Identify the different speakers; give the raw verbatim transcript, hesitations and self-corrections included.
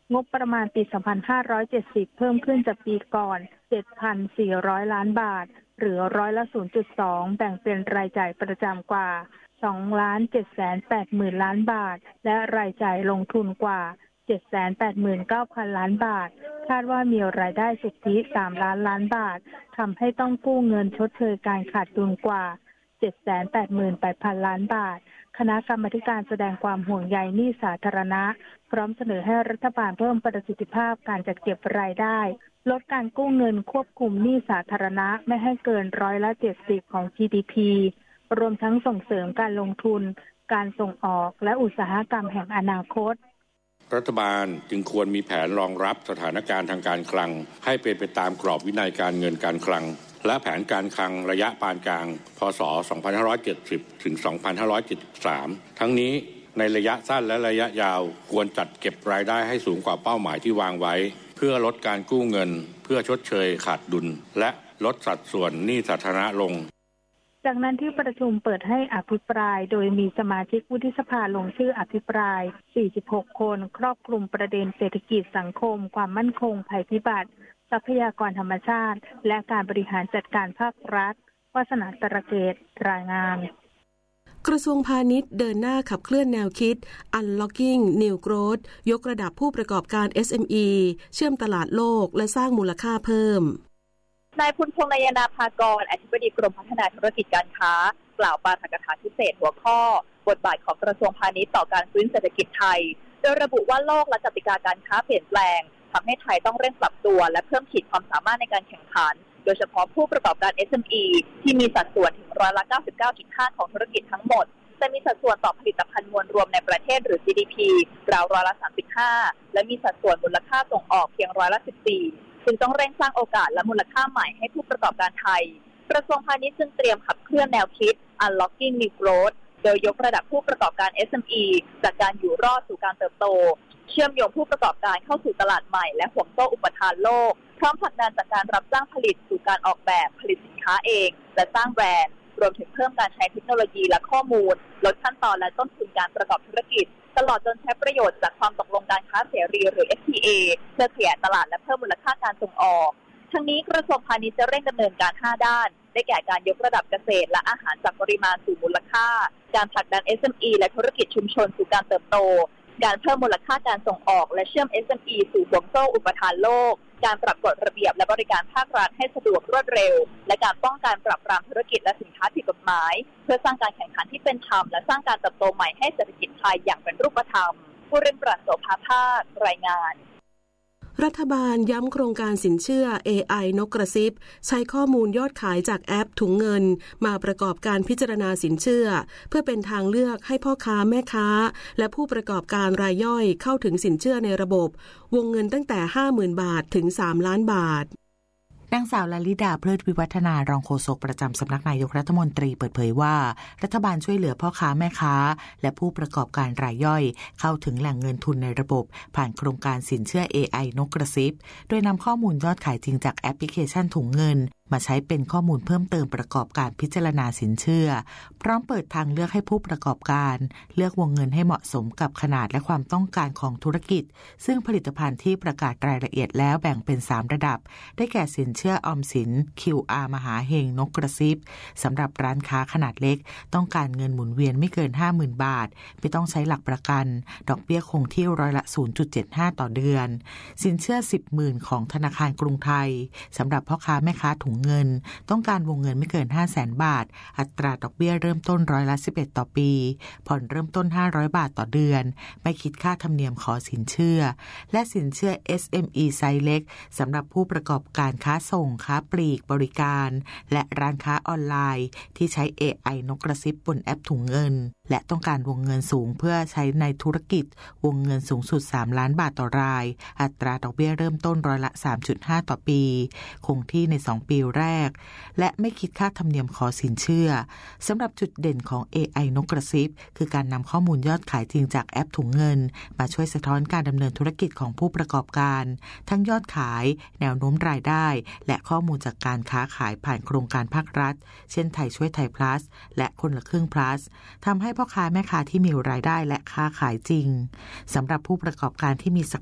Speaker 1: งบประมาณปี สองพันห้าร้อยเจ็ดสิบ เพิ่มขึ้นจากปีก่อน เจ็ดพันสี่ร้อย ล้านบาทหรือร้อยละ ศูนย์จุดสอง แบ่งเป็นรายจ่ายประจำกว่า สองล้านเจ็ดแสนแปดหมื่น ล้านบาทและรายจ่ายลงทุนกว่า เจ็ดแสนแปดหมื่นเก้าพัน ล้านบาทคาดว่ามีรายได้สุทธิ สามล้านล้านบาททำให้ต้องกู้เงินชดเชยการขาดดุลกว่า เจ็ดแสนแปดหมื่นแปดพัน ล้านบาทคณะกรรมาการแสดงความห่วงใยหนี้สาธารณะพร้อมเสนอให้รัฐบาลเพิ่มประสิทธิภาพการจัดเก็บรายได้ลดการกู้เงินควบคุมหนี้สาธารณะไม่ให้เกินร้อยละเจ็ดสิบของ จี ดี พี รวมทั้งส่งเสริมการลงทุนการส่งออกและอุตสาหกรรมแห่งอนาคต
Speaker 2: รัฐบาลจึงควรมีแผนรองรับสถานการณ์ทางการคลังให้เป็นไปตามกรอบวินัยการเงินการคลังและแผนการคลังระยะปานกลางพ.ศ. สองพันห้าร้อยเจ็ดสิบ ถึง สองพันห้าร้อยเจ็ดสิบสาม ทั้งนี้ในระยะสั้นและระยะยาวควรจัดเก็บรายได้ให้สูงกว่าเป้าหมายที่วางไว้เพื่อลดการกู้เงินเพื่อชดเชยขาดดุลและลดสัดส่วนหนี้สาธารณะลง
Speaker 1: จากนั้นที่ประชุมเปิดให้อภิปรายโดยมีสมาชิกวุฒิสภาลงชื่ออภิปรายสี่สิบหกคนครอบคลุมประเด็นเศรษฐกิจสังคมความมั่นคงภัยพิบัติทรัพยากรธรรมชาติและการบริหารจัดการภาครัฐวาสนาตระเกตรายงาน
Speaker 3: กระทรวงพาณิชย์เดินหน้าขับเคลื่อนแนวคิด Unlocking New Growth ยกระดับผู้ประกอบการ เอส เอ็ม อี เชื่อมตลาดโลกและสร้างมูลค่าเพิ่ม
Speaker 4: นายพุนพงษ์นายนาภากรอธิบดีกรมพัฒนาธุรกิจการค้ากล่าวปาฐกถาพิเศษหัวข้อบทบาทของกระทรวงพาณิชย์ต่อการฟื้นเศรษฐกิจไทยโดยระบุว่าโลกและกติกาการค้าเปลี่ยนแปลงทำให้ไทยต้องเร่งปรับตัวและเพิ่มขีดความสามารถในการแข่งขันโดยเฉพาะผู้ประกอบการ เอส เอ็ม อี ที่มีสัดส่วนถึงร้อยละ เก้าสิบเก้าจุดห้า ของธุรกิจทั้งหมดแต่มีสัดส่วนต่อผลิตภัณฑ์มวลรวมในประเทศหรือ จี ดี พี ราวร้อยละ สามสิบห้า และมีสัดส่วนมูลค่าส่งออกเพียงร้อยละ สิบสี่จึงต้องเร่งสร้างโอกาสและมูลค่าใหม่ให้ผู้ประกอบการไทยกระทรวงพาณิชย์จึงเตรียมขับเคลื่อนแนวคิด Unlocking New Growth โดยยกระดับผู้ประกอบการ เอส เอ็ม อี จากการอยู่รอดสู่การเติบโตเชื่อมโยงผู้ประกอบการเข้าสู่ตลาดใหม่และห่วงโซ่อุปทานโลกพร้อมผลักดันจากการรับจ้างผลิตสู่การออกแบบผลิตสินค้าเองและสร้างแบรนด์รวมถึงเพิ่มการใช้เทคโนโลยีและข้อมูลลดขั้นตอนและต้นทุนการประกอบธุรกิจตลอดจนใช้ประโยชน์จากความตกลงการค้าเสรีหรือ เอฟ ที เอ เพื่อขยายตลาดและเพิ่มมูลค่าการส่งออกทั้งนี้กระทรวงพาณิชย์จะเร่งดำเนินการห้าด้านได้แก่การยกระดับเกษตรและอาหารจากปริมาณสู่มูลค่าการผลักดัน เอส เอ็ม อี และธุรกิจชุมชนสู่การเติบโตการเพิ่มมูลค่าการส่งออกและเชื่อม เอส เอ็ม อี สู่ห่วงโซ่อุปทานโลกการปรับกฎระเบียบและบริการภาครัฐให้สะดวกรวดเร็วและการป้องกันปราบปรามธุรกิจและสินค้าผิดกฎหมายเพื่อสร้างการแข่งขันที่เป็นธรรมและสร้างการเติบโตใหม่ให้เศรษฐกิจไทยอย่างเป็นรูปธรรมผู้เรียนปราศโสภาภาครายงาน
Speaker 3: รัฐบาลย้ำโครงการสินเชื่อ เอ ไอ นกกระซิบใช้ข้อมูลยอดขายจากแอปถุงเงินมาประกอบการพิจารณาสินเชื่อเพื่อเป็นทางเลือกให้พ่อค้าแม่ค้าและผู้ประกอบการรายย่อยเข้าถึงสินเชื่อในระบบวงเงินตั้งแต่ ห้าหมื่น บาทถึงสามล้านบาท
Speaker 5: นางสาวลลิดาเพลิดวิวัฒนารองโฆษกประจำสำนักนายกรัฐมนตรีเปิดเผยว่ารัฐบาลช่วยเหลือพ่อค้าแม่ค้าและผู้ประกอบการรายย่อยเข้าถึงแหล่งเงินทุนในระบบผ่านโครงการสินเชื่อ เอ ไอ นกกระซิบโดยนำข้อมูลยอดขายจริงจากแอปพลิเคชันถุงเงินมาใช้เป็นข้อมูลเพิ่มเติมประกอบการพิจารณาสินเชื่อพร้อมเปิดทางเลือกให้ผู้ประกอบการเลือกวงเงินให้เหมาะสมกับขนาดและความต้องการของธุรกิจซึ่งผลิตภัณฑ์ที่ประกาศรายละเอียดแล้วแบ่งเป็นสามระดับได้แก่สินเชื่อออมสิน คิว อาร์ มหาเฮงนกกระซิบสำหรับร้านค้าขนาดเล็กต้องการเงินหมุนเวียนไม่เกิน ห้าหมื่น บาทไม่ต้องใช้หลักประกันดอกเบี้ยคงที่ร้อยละ ศูนย์จุดเจ็ดห้า ต่อเดือนสินเชื่อ สิบหมื่น ของธนาคารกรุงไทยสำหรับพ่อค้าแม่ค้าถุงเงินต้องการวงเงินไม่เกิน ห้าแสน บาทอัตราดอกเบี้ยเริ่มต้นร้อยละสิบเอ็ดต่อปีผ่อนเริ่มต้นห้าร้อยบาทต่อเดือนไม่คิดค่าธรรมเนียมขอสินเชื่อและสินเชื่อ เอส เอ็ม อี ไซส์เล็กสำหรับผู้ประกอบการค้าส่งค้าปลีกบริการและร้านค้าออนไลน์ที่ใช้ เอ ไอ นกกระซิบบนแอปถุงเงินและต้องการวงเงินสูงเพื่อใช้ในธุรกิจวงเงินสูงสุดสามล้านบาทต่อรายอัตราดอกเบี้ยเริ่มต้นร้อยละ สามจุดห้า ต่อปีคงที่ในสองปีแรกและไม่คิดค่าธรรมเนียมขอสินเชื่อสำหรับจุดเด่นของ เอ ไอ นกกระซิบคือการนำข้อมูลยอดขายจริงจากแอปถุงเงินมาช่วยสะท้อนการดำเนินธุรกิจของผู้ประกอบการทั้งยอดขายแนวโน้มรายได้และข้อมูลจากการค้าขายผ่านโครงการภาครัฐเช่นไทยช่วยไทย plus และคนละครึ่ง plus ทำให้พ่อค้าแม่ค้าที่มีรายได้และค้าขายจริงสำหรับผู้ประกอบการที่มีศั